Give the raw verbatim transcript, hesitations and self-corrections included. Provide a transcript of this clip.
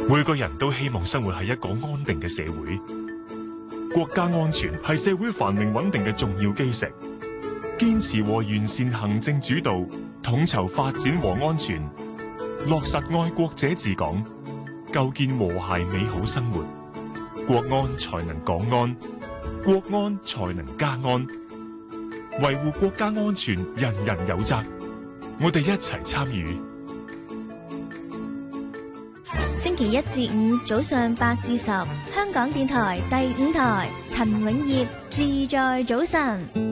每個人都希望生活喺一個安定嘅社會，國家安全係社會繁榮穩定嘅重要基石。堅持和完善行政主導，統籌發展和安全，落實愛國者治港，構建和諧美好生活，國安才能港安，國安才能家安。維護國家安全，人人有責，我哋一齊參與。 星期一至五早上八至十，香港電台第五台，陳永業自在早晨。